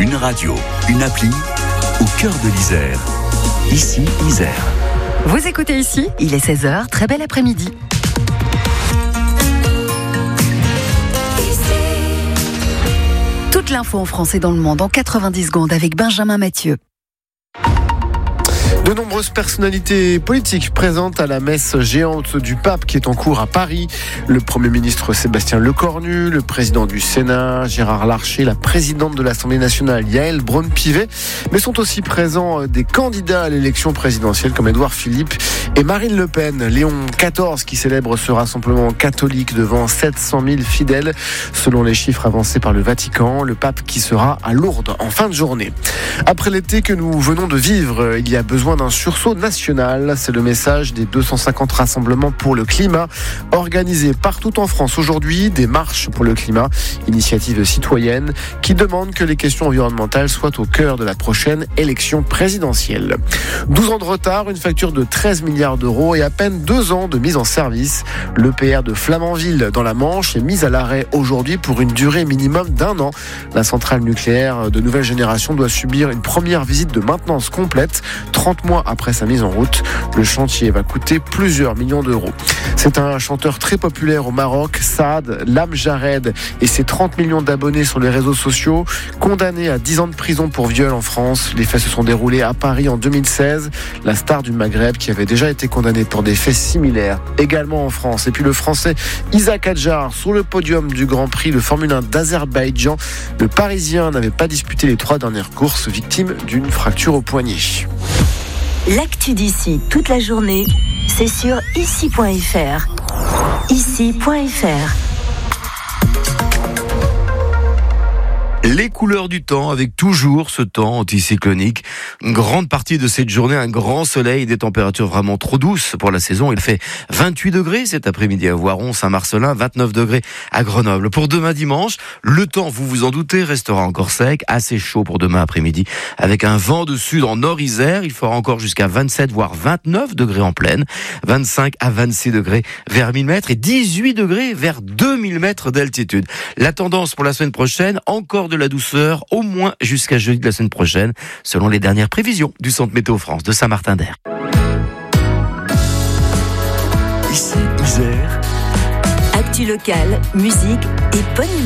Une radio, une appli, au cœur de l'Isère. Ici, Isère. Vous écoutez Ici, il est 16h, très bel après-midi. Toute l'info en France et dans le monde en 90 secondes avec Benjamin Mathieu. De nombreuses personnalités politiques présentes à la messe géante du pape qui est en cours à Paris. Le Premier ministre Sébastien Lecornu, le président du Sénat Gérard Larcher, la présidente de l'Assemblée nationale Yaël Braun-Pivet. Mais sont aussi présents des candidats à l'élection présidentielle comme Édouard Philippe et Marine Le Pen. Léon XIV qui célèbre ce rassemblement catholique devant 700 000 fidèles. Selon les chiffres avancés par le Vatican, le pape qui sera à Lourdes en fin de journée. Après l'été que nous venons de vivre, il y a besoin d'un sursaut national. C'est le message des 250 rassemblements pour le climat organisés partout en France aujourd'hui. Des marches pour le climat, initiative citoyenne qui demande que les questions environnementales soient au cœur de la prochaine élection présidentielle. 12 ans de retard, une facture de 13 milliards d'euros et à peine 2 ans de mise en service. L'EPR de Flamanville dans la Manche est mise à l'arrêt aujourd'hui pour une durée minimum d'1 an. La centrale nucléaire de nouvelle génération doit subir une première visite de maintenance complète 30 mois après sa mise en route. Le chantier va coûter plusieurs millions d'euros. C'est un chanteur très populaire au Maroc, Saad Lamjared, et ses 30 millions d'abonnés sur les réseaux sociaux, condamné à 10 ans de prison pour viol en France. Les faits se sont déroulés à Paris en 2016. La star du Maghreb qui avait déjà été condamnée pour des faits similaires, également en France. Et puis le Français Isaac Hadjar sur le podium du Grand Prix de Formule 1 d'Azerbaïdjan. Le Parisien n'avait pas disputé les 3 dernières courses, victime d'une fracture au poignet. L'actu d'ici toute la journée, c'est sur ici.fr. Ici.fr. Les couleurs du temps, avec toujours ce temps anticyclonique. Une grande partie de cette journée, un grand soleil, des températures vraiment trop douces pour la saison. Il fait 28 degrés cet après-midi à Voiron, Saint-Marcelin, 29 degrés à Grenoble. Pour demain dimanche, le temps, vous vous en doutez, restera encore sec, assez chaud pour demain après-midi, avec un vent de sud en Nord-Isère. Il fera encore jusqu'à 27 voire 29 degrés en plaine, 25 à 26 degrés vers 1000 mètres et 18 degrés vers 2000 mètres d'altitude. La tendance pour la semaine prochaine, encore de la douceur, au moins jusqu'à jeudi de la semaine prochaine, selon les dernières prévisions du Centre Météo France de Saint-Martin-d'Air. Ici, Isère. Actu locale, musique et bonne